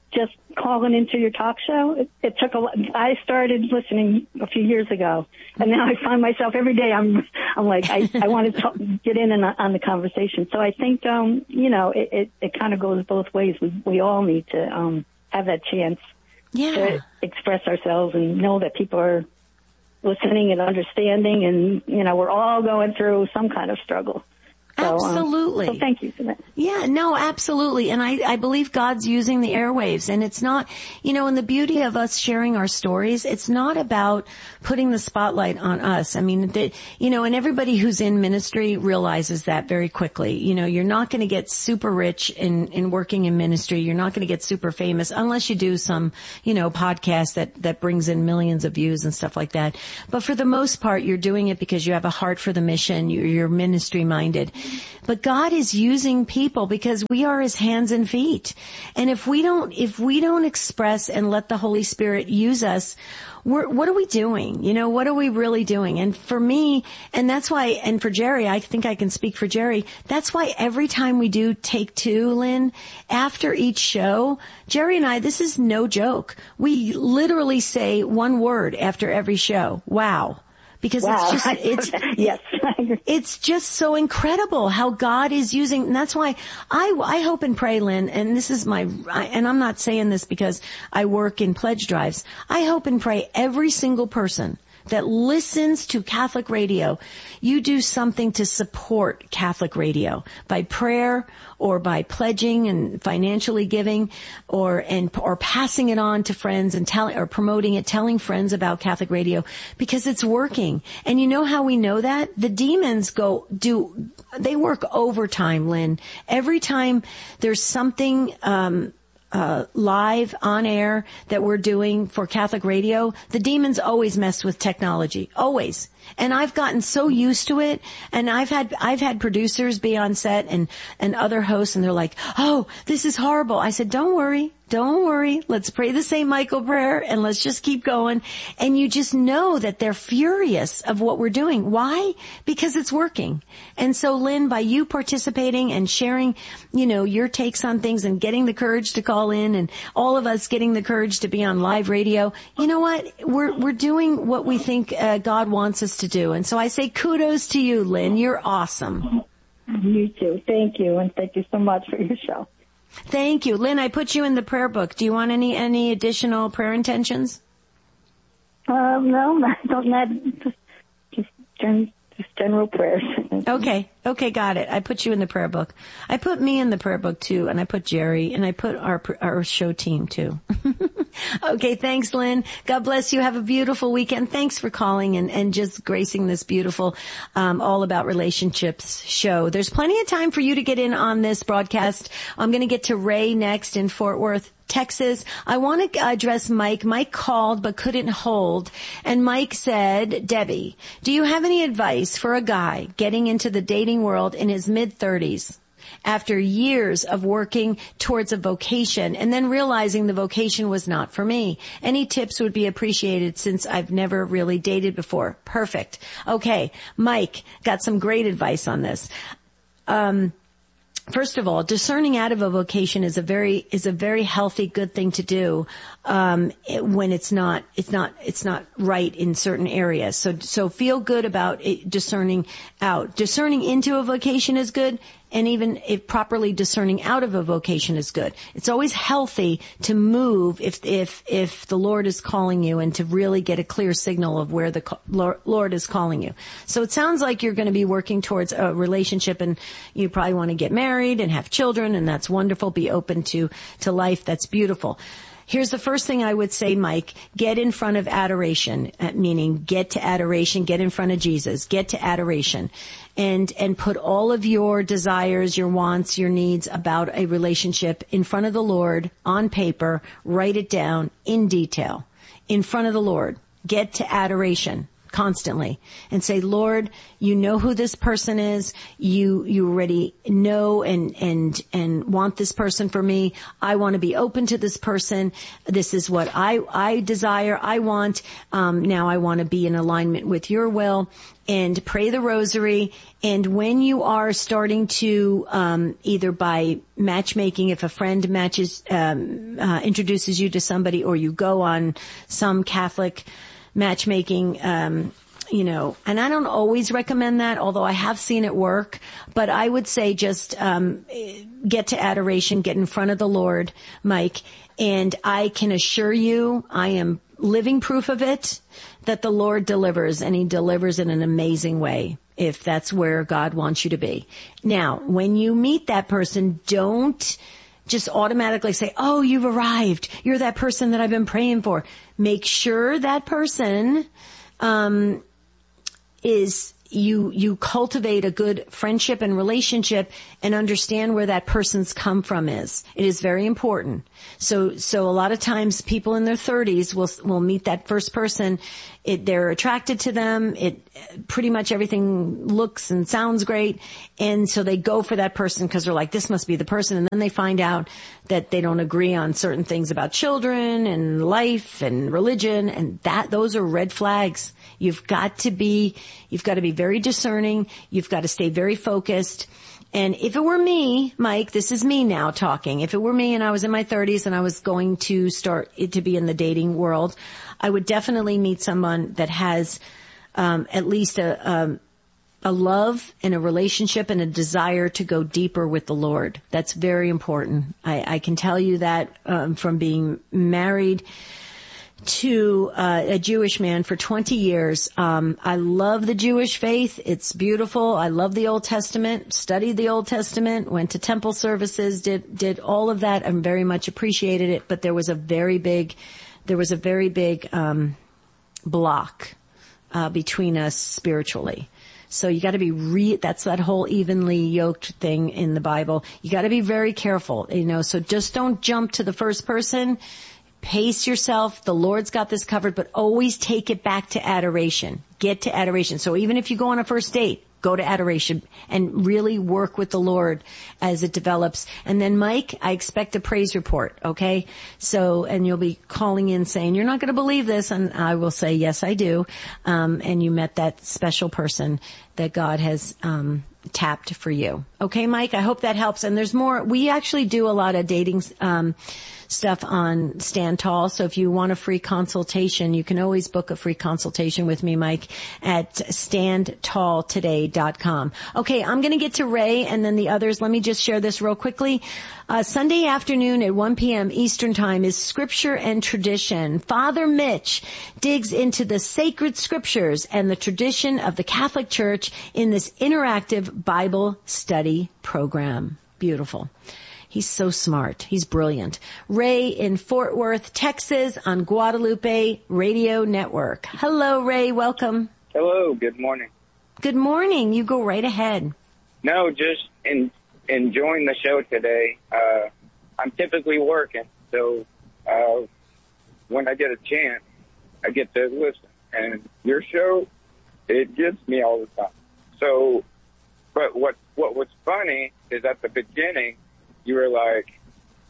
Speaker 10: just calling into your talk show. It, it took a lot. I started listening a few years ago, and now I find myself every day. I'm, I'm like, I, I want to talk, get in on, on the conversation. So I think, um, you know, it, it, it kind of goes both ways. We, we all need to, um, have that chance
Speaker 1: yeah.
Speaker 10: to express ourselves and know that people are listening and understanding, and, you know, we're all going through some kind of struggle. So,
Speaker 1: Absolutely.
Speaker 10: Um, so thank you for that.
Speaker 1: Yeah, no, absolutely. And I, I believe God's using the airwaves. And it's not, you know, and the beauty of us sharing our stories, it's not about putting the spotlight on us. I mean, the, you know, and everybody who's in ministry realizes that very quickly. You know, you're not going to get super rich in, in working in ministry. You're not going to get super famous unless you do some, you know, podcast that, that brings in millions of views and stuff like that. But for the most part, you're doing it because you have a heart for the mission. You're, you're ministry minded. But God is using people because we are his hands and feet. And if we don't, if we don't express and let the Holy Spirit use us, we're, what are we doing? You know, what are we really doing? And for me, and that's why, and for Jerry, I think I can speak for Jerry, that's why every time we do Take Two, Lynn, after each show, Jerry and I, this is no joke. We literally say one word after every show. Wow. Because
Speaker 10: wow.
Speaker 1: it's just, it's,
Speaker 10: yes.
Speaker 1: it's just so incredible how God is using, and that's why I, I hope and pray, Lynn, and this is my, and I'm not saying this because I work in pledge drives. I hope and pray every single person that listens to Catholic radio, you do something to support Catholic radio by prayer or by pledging and financially giving or, and, or passing it on to friends and telling, or promoting it, telling friends about Catholic radio because it's working. And you know how we know that? The demons go, do, they work overtime, Lynn. Every time there's something, um, Uh, live on air that we're doing for Catholic radio, the demons always mess with technology. Always. And I've gotten so used to it. And I've had, I've had producers be on set and, and other hosts and they're like, oh, this is horrible. I said, don't worry. Don't worry. Let's pray the Saint Michael prayer and let's just keep going. And you just know that they're furious of what we're doing. Why? Because it's working. And so, Lynn, by you participating and sharing, you know, your takes on things and getting the courage to call in and all of us getting the courage to be on live radio, you know what? We're, we're doing what we think uh, God wants us to do. And so I say kudos to you, Lynn. You're awesome.
Speaker 10: You too. Thank you. And thank you so much for your show.
Speaker 1: Thank you. Lynn, I put you in the prayer book. Do you want any, any additional prayer intentions?
Speaker 10: Um, no, not, not, just, just, just general prayers.
Speaker 1: Okay. Okay, got it. I put you in the prayer book. I put me in the prayer book too, and I put Jerry, and I put our, our show team too. Okay, thanks, Lynn. God bless you. Have a beautiful weekend. Thanks for calling and, and just gracing this beautiful, um, All About Relationships show. There's plenty of time for you to get in on this broadcast. I'm going to get to Ray next in Fort Worth, Texas. I want to address Mike. Mike called but couldn't hold. And Mike said, Debbie, do you have any advice for a guy getting into the dating world in his mid-thirties after years of working towards a vocation and then realizing the vocation was not for me? Any tips would be appreciated since I've never really dated before. Perfect. Okay, Mike, got some great advice on this. Um, First of all, discerning out of a vocation is a very, is a very healthy, good thing to do, um, it, when it's not, it's not, it's not right in certain areas. So, so feel good about it, discerning out. Discerning into a vocation is good. And even if properly discerning out of a vocation is good. It's always healthy to move if, if, if the Lord is calling you and to really get a clear signal of where the Lord is calling you. So it sounds like you're going to be working towards a relationship and you probably want to get married and have children, and that's wonderful. Be open to, to life. That's beautiful. Here's the first thing I would say, Mike. Get in front of adoration, meaning get to adoration, get in front of Jesus, get to adoration, and, and put all of your desires, your wants, your needs about a relationship in front of the Lord on paper. Write it down in detail in front of the Lord. Get to adoration. constantly and say, Lord, you know who this person is. You, you already know and, and, and want this person for me. I want to be open to this person. This is what I, I desire. I want, um, now I want to be in alignment with your will, and pray the rosary. And when you are starting to, um, either by matchmaking, if a friend matches, um, uh, introduces you to somebody, or you go on some Catholic matchmaking, um, you know, and I don't always recommend that, although I have seen it work, but I would say just, um, get to adoration, get in front of the Lord, Mike, and I can assure you, I am living proof of it, that the Lord delivers, and He delivers in an amazing way, if that's where God wants you to be. Now, when you meet that person, don't just automatically say, oh, you've arrived. You're that person that I've been praying for. Make sure that person, um, is, you, you cultivate a good friendship and relationship and understand where that person's come from is. It is very important. So, so a lot of times people in their thirties will, will meet that first person. It, they're attracted to them. It, pretty much everything looks and sounds great. And so they go for that person because they're like, this must be the person. And then they find out that they don't agree on certain things about children and life and religion. And that, those are red flags. You've got to be, you've got to be very discerning. You've got to stay very focused. And if it were me, Mike, this is me now talking. If it were me and I was in my thirties and I was going to start to be in the dating world, I would definitely meet someone that has, um, at least a, um, a love and a relationship and a desire to go deeper with the Lord. That's very important. I, I can tell you that, um, from being married to uh, a Jewish man for twenty years. Um, I love the Jewish faith. It's beautiful. I love the Old Testament, studied the Old Testament, went to temple services, did, did all of that, and very much appreciated it. But there was a very big, there was a very big, um, block, uh, between us spiritually. So you got to be re, that's that whole evenly yoked thing in the Bible. You got to be very careful, you know, so just don't jump to the first person. Pace yourself. The Lord's got this covered, but always take it back to adoration. Get to adoration. So even if you go on a first date, go to adoration and really work with the Lord as it develops. And then, Mike, I expect a praise report, okay? So, and you'll be calling in saying, you're not going to believe this. And I will say, yes, I do. Um, and you met that special person that God has, um, tapped for you. Okay, Mike, I hope that helps. And there's more. We actually do a lot of dating, um, stuff on Stand Tall. So if you want a free consultation, you can always book a free consultation with me, Mike, at stand tall today dot com. Okay, I'm going to get to Ray and then the others. Let me just share this real quickly. Uh, Sunday afternoon at one p.m. Eastern Time is Scripture and Tradition. Father Mitch digs into the sacred scriptures and the tradition of the Catholic Church in this interactive Bible study program. Beautiful. He's so smart. He's brilliant. Ray in Fort Worth, Texas on Guadalupe Radio Network. Hello, Ray. Welcome.
Speaker 11: Hello. Good morning.
Speaker 1: Good morning. You go right ahead.
Speaker 11: No, just in, enjoying the show today. Uh, I'm typically working, so uh, when I get a chance, I get to listen. And your show, it gets me all the time. So, but what what was funny is at the beginning, you were like,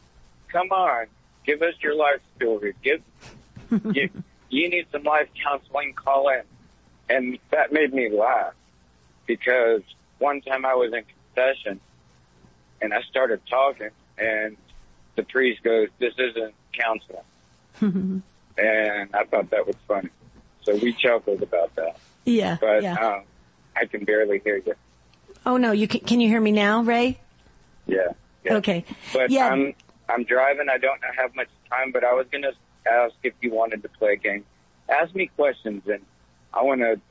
Speaker 11: come on, give us your life story. Give, you, you need some life counseling, call in. And that made me laugh because one time I was in confession and I started talking and the priest goes, this isn't counseling. And I thought that was funny. So we chuckled about that.
Speaker 1: Yeah.
Speaker 11: But
Speaker 1: yeah.
Speaker 11: Um, I can barely hear you.
Speaker 1: Oh, no. You can, can you hear me now, Ray?
Speaker 11: Yeah. Yeah.
Speaker 1: Okay.
Speaker 11: But
Speaker 1: yeah.
Speaker 11: I'm I'm driving. I don't have much time, but I was going to ask if you wanted to play a game. Ask me questions, and I want to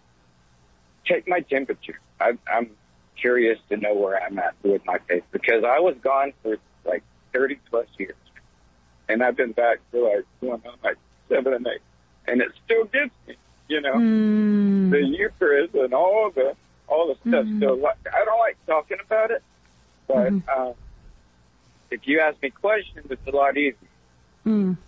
Speaker 11: take my temperature. I, I'm curious to know where I'm at with my faith because I was gone for like thirty plus years, and I've been back for like going on like seven and eight, and it still gets me. You know,
Speaker 1: mm.
Speaker 11: the Eucharist and all the all the stuff. Mm. So like, I don't like talking about it. But mm. um, if you ask me questions, it's a lot easier.
Speaker 1: Mm.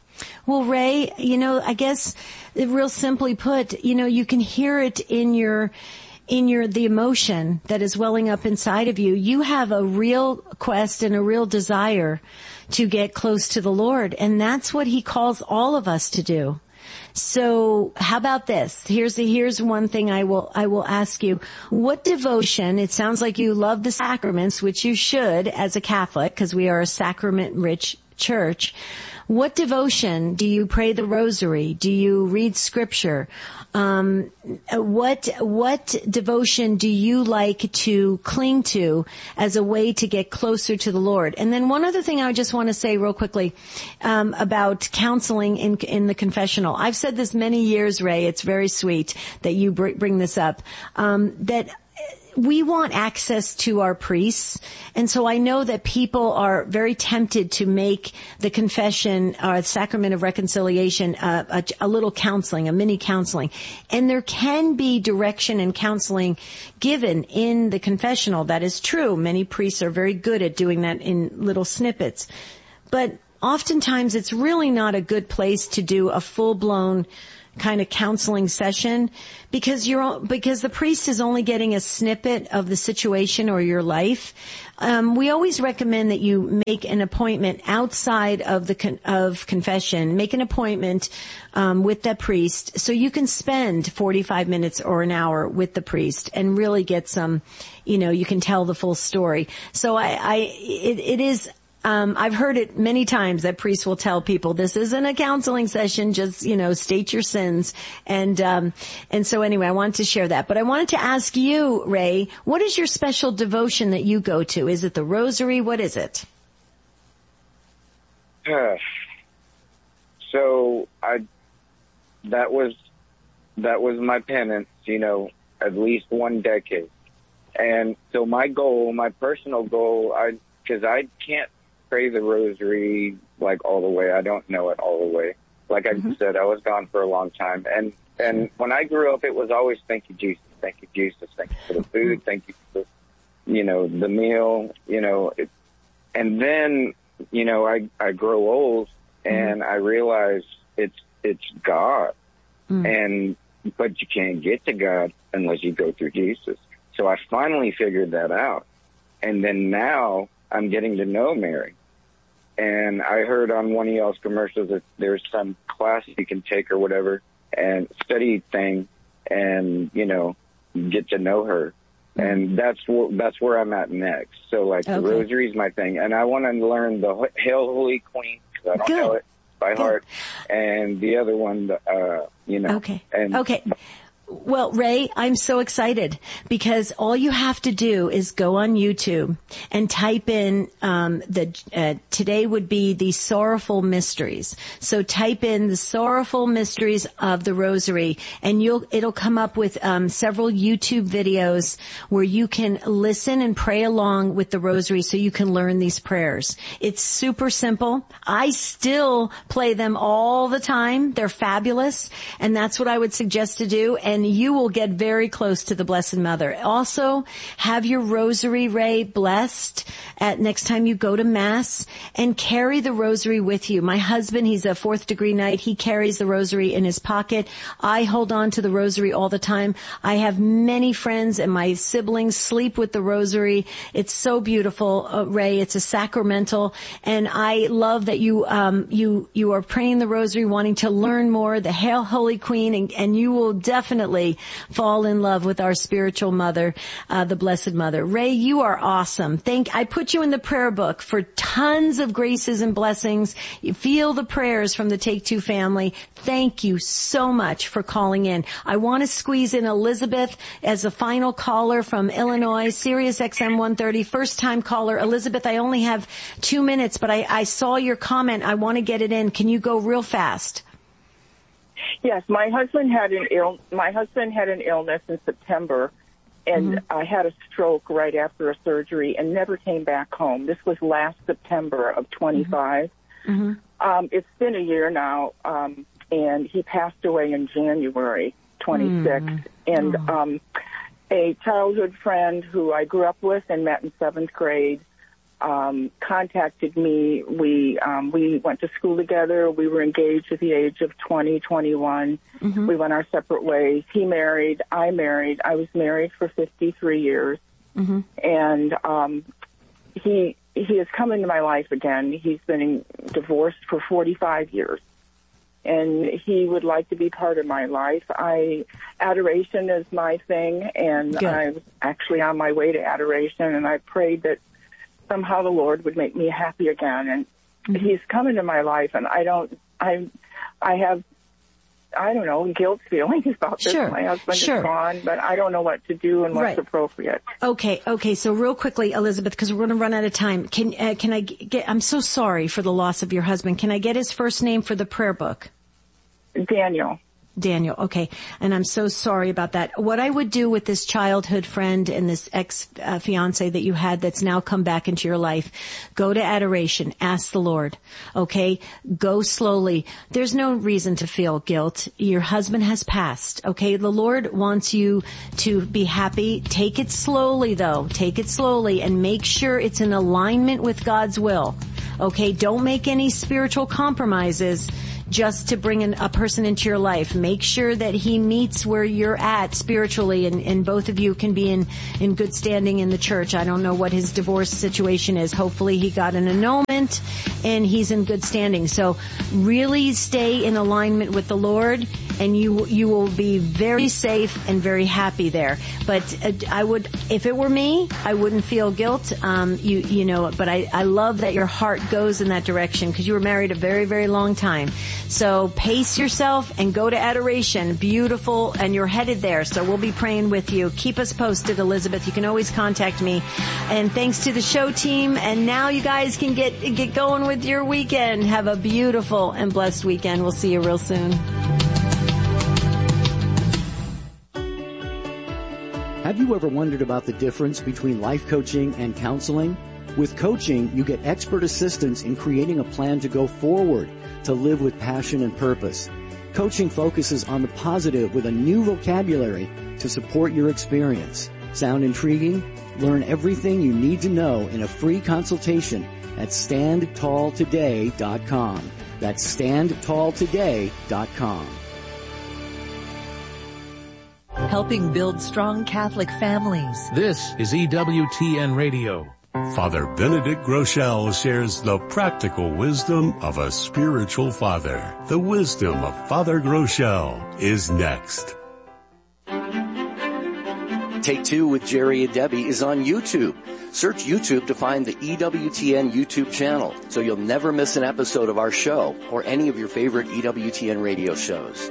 Speaker 1: Well, Ray, you know, I guess real simply put, you know, you can hear it in your in your the emotion that is welling up inside of you. You have a real quest and a real desire to get close to the Lord, and that's what he calls all of us to do. So how about this? Here's the, here's one thing I will, I will ask you. What devotion, it sounds like you love the sacraments, which you should as a Catholic, because we are a sacrament-rich church. What devotion do you pray the rosary? Do you read scripture? Um, what, what devotion do you like to cling to as a way to get closer to the Lord? And then one other thing I just want to say real quickly, um, about counseling in, in the confessional. I've said this many years, Ray. It's very sweet that you br- bring this up. Um, that we want access to our priests, and so I know that people are very tempted to make the confession or the sacrament of reconciliation uh, a, a little counseling, a mini counseling. And there can be direction and counseling given in the confessional. That is true. Many priests are very good at doing that in little snippets. But oftentimes it's really not a good place to do a full-blown kind of counseling session, because you're because the priest is only getting a snippet of the situation or your life. Um, we always recommend that you make an appointment outside of the con- of confession. Make an appointment um, with that priest so you can spend forty-five minutes or an hour with the priest and really get some, you know, you can tell the full story. So I, I it, it is. Um, I've heard it many times that priests will tell people, this isn't a counseling session, just, you know, state your sins. And, um, and so anyway, I wanted to share that. But I wanted to ask you, Ray, what is your special devotion that you go to? Is it the rosary? What is it?
Speaker 11: Uh, so I, that was, that was my penance, you know, at least one decade. And so my goal, my personal goal, I, cause I can't pray the rosary like all the way. I don't know it all the way. Like I mm-hmm. said, I was gone for a long time. And, and when I grew up, it was always, thank you, Jesus. Thank you, Jesus. Thank you for the food. Thank you for, you know, the meal, you know, it, and then, you know, I, I grow old and mm-hmm. I realize it's, it's God. Mm-hmm. And, but you can't get to God unless you go through Jesus. So I finally figured that out. And then now I'm getting to know Mary. And I heard on one of y'all's commercials that there's some class you can take or whatever and study thing and, you know, get to know her. And that's wh- that's where I'm at next. So, like, okay. The rosary is my thing. And I want to learn the Hail, Holy Queen, because I don't Good. know it by Good. heart. And the other one, uh, you know.
Speaker 1: Okay.
Speaker 11: And
Speaker 1: okay. Well, Ray, I'm so excited because all you have to do is go on YouTube and type in um, the uh, today would be the Sorrowful Mysteries. So type in the Sorrowful Mysteries of the Rosary, and you'll it'll come up with um, several YouTube videos where you can listen and pray along with the Rosary, so you can learn these prayers. It's super simple. I still play them all the time. They're fabulous, and that's what I would suggest to do. And And you will get very close to the Blessed Mother. Also, have your rosary, Ray, blessed at next time you go to Mass, and carry the rosary with you. My husband, he's a fourth degree knight. He carries the rosary in his pocket. I hold on to the rosary all the time. I have many friends and my siblings sleep with the rosary. It's so beautiful, uh, Ray. It's a sacramental, and I love that you um you you are praying the rosary, wanting to learn more, the Hail, Holy Queen, and, and you will definitely fall in love with our spiritual mother, uh, the Blessed Mother. Ray, you are awesome. Thank, I put you in the prayer book for tons of graces and blessings. You feel the prayers from the Take Two family. Thank you so much for calling in. I want to squeeze in Elizabeth as a final caller from Illinois, Sirius X M one thirty, first time caller. Elizabeth, I only have two minutes, but I, I saw your comment. I want to get it in. Can you go real fast?
Speaker 12: Yes, my husband had an ill. My husband had an illness in September, and mm-hmm. I had a stroke right after a surgery, and never came back home. This was last September of twenty-five. Mm-hmm. Um, it's been a year now, um, and he passed away in January twenty-sixth. Mm-hmm. And um, a childhood friend who I grew up with and met in seventh grade um, contacted me. We um, we went to school together. We were engaged at the age of twenty, twenty-one. Mm-hmm. We went our separate ways. He married. I married. I was married for fifty-three years. Mm-hmm. And um, he he has come into my life again. He's been divorced for forty-five years. And he would like to be part of my life. I adoration is my thing, and
Speaker 1: Good.
Speaker 12: I was actually on my way to adoration, and I prayed that somehow the Lord would make me happy again. And mm-hmm. he's come into my life, and I don't, I, I have, I don't know, guilt feelings about this.
Speaker 1: Sure.
Speaker 12: My husband
Speaker 1: Sure.
Speaker 12: is gone, but I don't know what to do and what's
Speaker 1: Right.
Speaker 12: appropriate.
Speaker 1: Okay, okay. So real quickly, Elizabeth, because we're going to run out of time. Can uh, can I get? I'm so sorry for the loss of your husband. Can I get his first name for the prayer book?
Speaker 12: Daniel.
Speaker 1: Daniel, okay. And I'm so sorry about that. What I would do with this childhood friend and this ex-fiance uh, that you had that's now come back into your life, go to adoration, ask the Lord, okay? Go slowly. There's no reason to feel guilt. Your husband has passed, okay? The Lord wants you to be happy. Take it slowly, though. Take it slowly and make sure it's in alignment with God's will, okay? Don't make any spiritual compromises just to bring in a person into your life. Make sure that he meets where you're at spiritually, and, and both of you can be in, in good standing in the church. I don't know what his divorce situation is. Hopefully he got an annulment and he's in good standing. So really stay in alignment with the Lord, and you you will be very safe and very happy there. But uh, I would, if it were me, I wouldn't feel guilt. Um, you you know, but I, I love that your heart goes in that direction, because you were married a very, very long time. So pace yourself and go to adoration. Beautiful, and you're headed there. So we'll be praying with you. Keep us posted, Elizabeth. You can always contact me. And thanks to the show team. And now you guys can get get going with your weekend. Have a beautiful and blessed weekend. We'll see you real soon.
Speaker 13: Have you ever wondered about the difference between life coaching and counseling? With coaching, you get expert assistance in creating a plan to go forward, to live with passion and purpose. Coaching focuses on the positive with a new vocabulary to support your experience. Sound intriguing? Learn everything you need to know in a free consultation at stand tall today dot com. That's stand tall today dot com.
Speaker 14: Helping build strong Catholic families.
Speaker 15: This is E W T N Radio.
Speaker 16: Father Benedict Groeschel shares the practical wisdom of a spiritual father. The wisdom of Father Groeschel is next.
Speaker 17: Take Two with Jerry and Debbie is on YouTube. Search YouTube to find the E W T N YouTube channel, so you'll never miss an episode of our show or any of your favorite E W T N radio shows.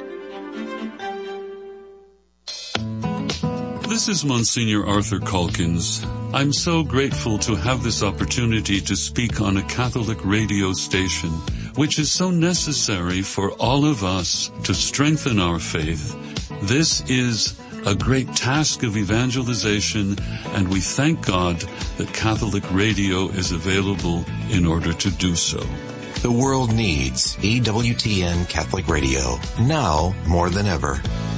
Speaker 18: This is Monsignor Arthur Calkins. I'm so grateful to have this opportunity to speak on a Catholic radio station, which is so necessary for all of us to strengthen our faith. This is a great task of evangelization, and we thank God that Catholic radio is available in order to do so.
Speaker 19: The world needs E W T N Catholic Radio, now more than ever.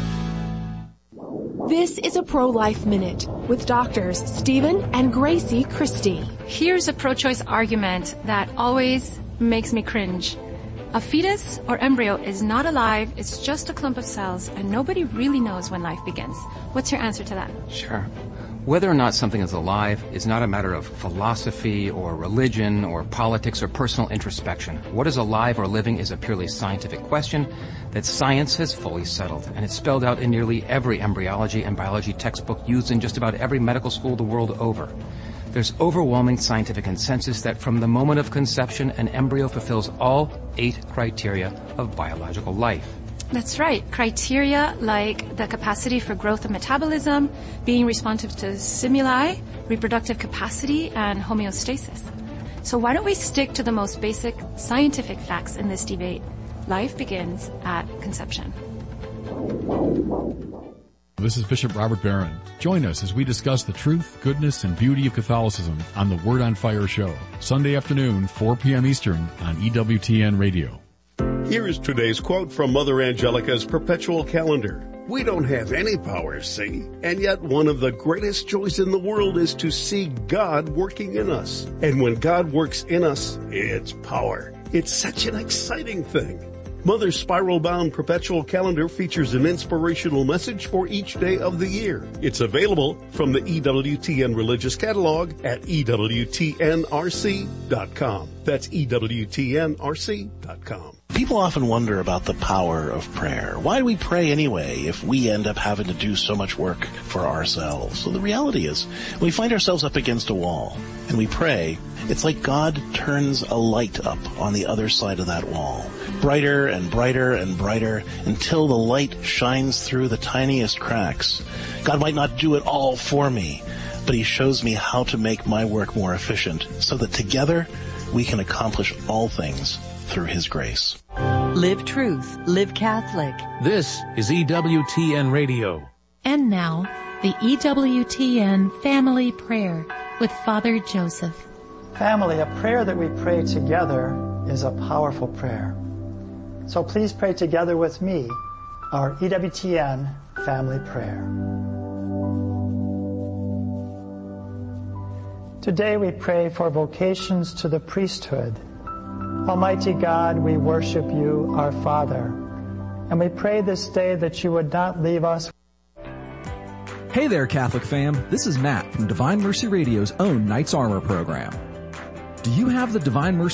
Speaker 20: This is a Pro-Life Minute with doctors Stephen and Gracie Christie.
Speaker 21: Here's a pro-choice argument that always makes me cringe. A fetus or embryo is not alive, it's just a clump of cells, and nobody really knows when life begins. What's your answer to that?
Speaker 22: Sure. Whether or not something is alive is not a matter of philosophy or religion or politics or personal introspection. What is alive or living is a purely scientific question that science has fully settled, and it's spelled out in nearly every embryology and biology textbook used in just about every medical school the world over. There's overwhelming scientific consensus that from the moment of conception, an embryo fulfills all eight criteria of biological life.
Speaker 21: That's right. Criteria like the capacity for growth and metabolism, being responsive to stimuli, reproductive capacity, and homeostasis. So why don't we stick to the most basic scientific facts in this debate? Life begins at conception.
Speaker 23: This is Bishop Robert Barron. Join us as we discuss the truth, goodness, and beauty of Catholicism on the Word on Fire show, Sunday afternoon, four p.m. Eastern on E W T N Radio.
Speaker 24: Here is today's quote from Mother Angelica's perpetual calendar.
Speaker 6: We don't have any power, see? And yet one of the greatest joys in the world is to see God working in us. And when God works in us, it's power. It's such an exciting thing. Mother's spiral-bound perpetual calendar features an inspirational message for each day of the year. It's available from the E W T N Religious Catalog at E W T N R C dot com. That's E W T N R C dot com.
Speaker 2: People often wonder about the power of prayer. Why do we pray anyway if we end up having to do so much work for ourselves? So the reality is, when we find ourselves up against a wall and we pray, it's like God turns a light up on the other side of that wall. Brighter and brighter and brighter until the light shines through the tiniest cracks. God might not do it all for me, but He shows me how to make my work more efficient so that together we can accomplish all things through His grace.
Speaker 14: Live truth, live Catholic.
Speaker 15: This is E W T N Radio.
Speaker 3: And now, the E W T N Family Prayer with Father Joseph.
Speaker 5: Family, a prayer that we pray together is a powerful prayer. So please pray together with me our E W T N Family Prayer. Today we pray for vocations to the priesthood. Almighty God, we worship you, our Father, and we pray this day that you would not leave us.
Speaker 24: Hey there, Catholic fam. This is Matt from Divine Mercy Radio's own Knight's Armor program. Do you have the Divine Mercy